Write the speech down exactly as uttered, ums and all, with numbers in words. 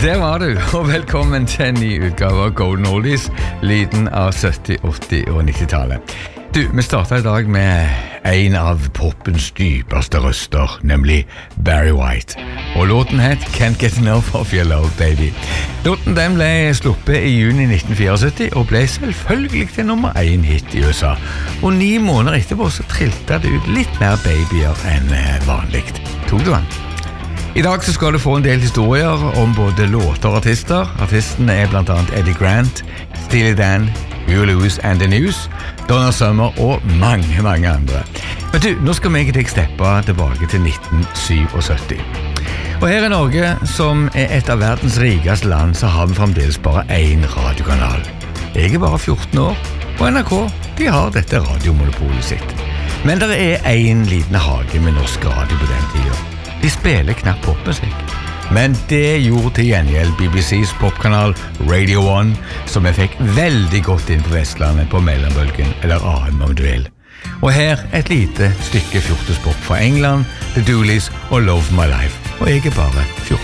Der var du, og velkommen til en ny utgave av Golden Oldies, lyden av sytti, åtti og nitti-tallet. Du, vi startet i dag med en av popens dypeste røster, nemlig Barry White. Og låten het Can't Get Enough of Your Love, Baby. Låten den ble sluppet i juni nitten syttifire og ble selvfølgelig til nummer én hit i U S A. Og ni måneder etterpå så trilte det ut litt mer babyer enn vanlig. Tok du den? I dag så skal du få en del historier om både låter og artister. Artistene er blant annet Eddie Grant, Steely Dan, Huey Lewis and the News, Donna Summer og mange, mange andre. Men du, nå skal vi deg steppe tilbake til nitten syttisju. Og her i Norge, som er et av verdens rikeste land, så har vi fremdeles bare én radiokanal. Jeg er bare fjorten år, og N R K, de har dette radiomonopolet sitt. Men det er en liten hage med norsk radio på den tiden. De spiller knapt popmusikk. Men det gjorde til gjengjeld B B C's popkanal Radio One, som jeg fikk veldig godt inn på Vestlandet på mellombølgen, eller A M om du vil. Og her et lite stykke fjortispop fra England, The Doolies og Love My Life. Og jeg er bare fjorten.